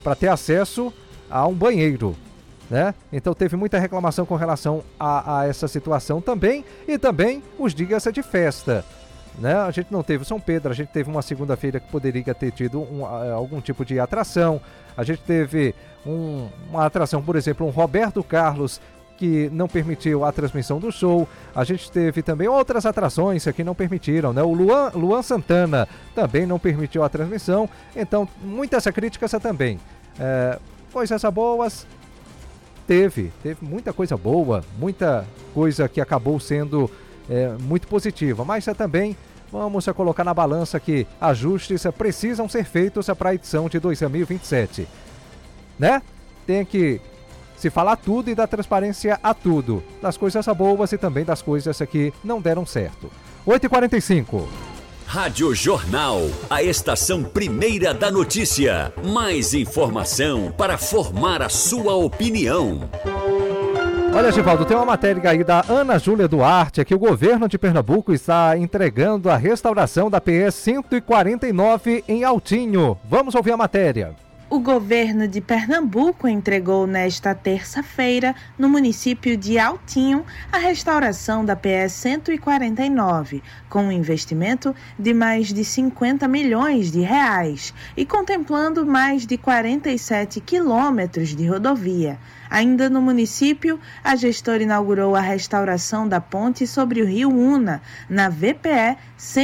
para ter acesso a um banheiro, né? Então teve muita reclamação com relação a essa situação também, e também os dias de festa, né? A gente não teve São Pedro, a gente teve uma segunda-feira que poderia ter tido algum tipo de atração, a gente teve uma atração, por exemplo, um Roberto Carlos, que não permitiu a transmissão do show. A gente teve também outras atrações que não permitiram, né? O Luan Santana também não permitiu a transmissão. Então, muitas críticas também. Coisas boas, teve muita coisa boa, muita coisa que acabou sendo muito positiva. Mas também vamos colocar na balança que ajustes precisam ser feitos para a edição de 2027. Né? Tem que se falar tudo e dar transparência a tudo, das coisas boas e também das coisas que não deram certo. 8h45. Rádio Jornal, a estação primeira da notícia. Mais informação para formar a sua opinião. Olha, Givaldo, tem uma matéria aí da Ana Júlia Duarte, que o governo de Pernambuco está entregando a restauração da PS 149 em Altinho. Vamos ouvir a matéria. O governo de Pernambuco entregou nesta terça-feira, no município de Altinho, a restauração da PS 149, com um investimento de mais de 50 milhões de reais e contemplando mais de 47 quilômetros de rodovia. Ainda no município, a gestora inaugurou a restauração da ponte sobre o rio Una, na VPE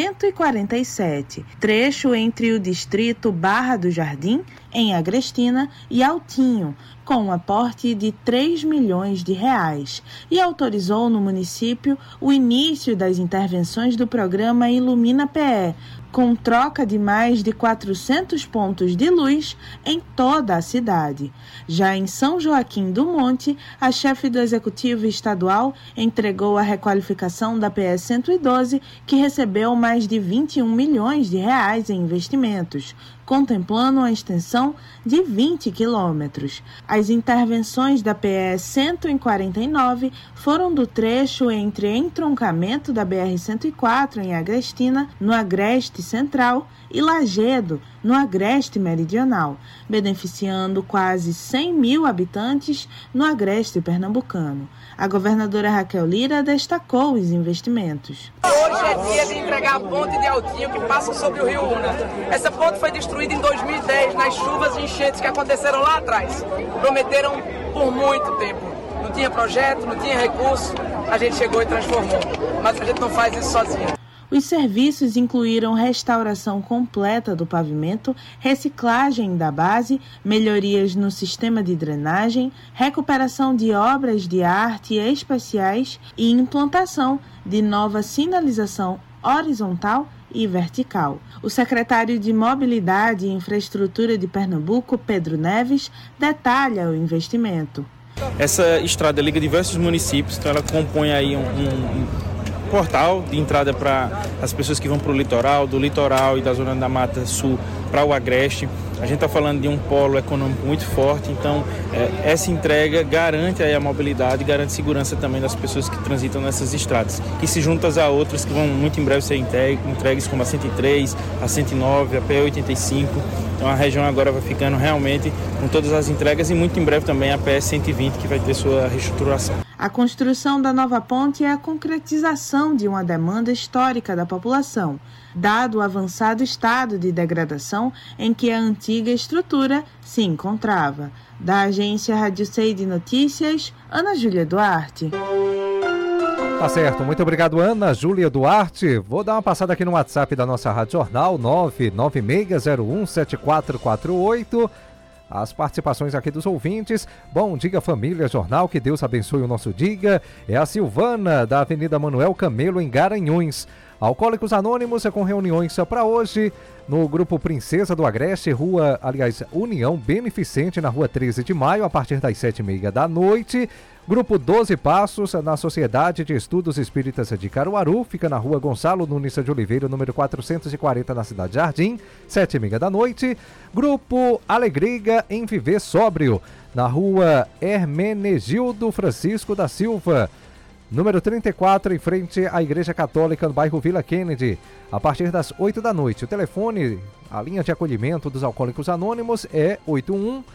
147, trecho entre o distrito Barra do Jardim, em Agrestina, e Altinho, com um aporte de 3 milhões de reais, e autorizou no município o início das intervenções do programa Ilumina PE, com troca de mais de 400 pontos de luz em toda a cidade. Já em São Joaquim do Monte, a chefe do Executivo Estadual entregou a requalificação da PS 112, que recebeu mais de 21 milhões de reais em investimentos, contemplando uma extensão de 20 quilômetros. As intervenções da PE 149 foram do trecho entre entroncamento da BR-104 em Agrestina, no Agreste Central, e Lagedo, no Agreste Meridional, beneficiando quase 100 mil habitantes no Agreste Pernambucano. A governadora Raquel Lira destacou os investimentos. Hoje é dia de entregar a ponte de Altinho que passa sobre o rio Una. Essa ponte foi destruída em 2010 nas chuvas e enchentes que aconteceram lá atrás. Prometeram por muito tempo. Não tinha projeto, não tinha recurso, a gente chegou e transformou. Mas a gente não faz isso sozinho. Os serviços incluíram restauração completa do pavimento, reciclagem da base, melhorias no sistema de drenagem, recuperação de obras de arte especiais e implantação de nova sinalização horizontal e vertical. O secretário de Mobilidade e Infraestrutura de Pernambuco, Pedro Neves, detalha o investimento. Essa estrada liga diversos municípios, então ela compõe aí um portal de entrada para as pessoas que vão para o litoral, do litoral e da zona da Mata Sul para o Agreste. A gente está falando de um polo econômico muito forte, então essa entrega garante aí a mobilidade, garante segurança também das pessoas que transitam nessas estradas, que se juntam a outras que vão muito em breve ser entregues, como a 103, a 109, a P85. Então a região agora vai ficando realmente com todas as entregas e muito em breve também a PS 120, que vai ter sua reestruturação. A construção da nova ponte é a concretização de uma demanda histórica da população, dado o avançado estado de degradação em que a antiga estrutura se encontrava. Da agência Rádio Sei de Notícias, Ana Júlia Duarte. Tá certo, muito obrigado, Ana Júlia Duarte. Vou dar uma passada aqui no WhatsApp da nossa Rádio Jornal, 996017448. As participações aqui dos ouvintes. Bom dia, família Jornal, que Deus abençoe o nosso dia. É a Silvana, da Avenida Manuel Camelo, em Garanhuns. Alcoólicos Anônimos com reuniões para hoje no Grupo Princesa do Agreste, União Beneficente, na Rua 13 de Maio, a partir das 7h30 da noite. Grupo 12 Passos, na Sociedade de Estudos Espíritas de Caruaru, fica na Rua Gonçalo Nunes de Oliveira, número 440, na Cidade Jardim, 7h30 da noite. Grupo Alegria em Viver Sóbrio, na Rua Hermenegildo Francisco da Silva, número 34, em frente à Igreja Católica, no bairro Vila Kennedy, a partir das 8 da noite. O telefone, a linha de acolhimento dos Alcoólicos Anônimos é 81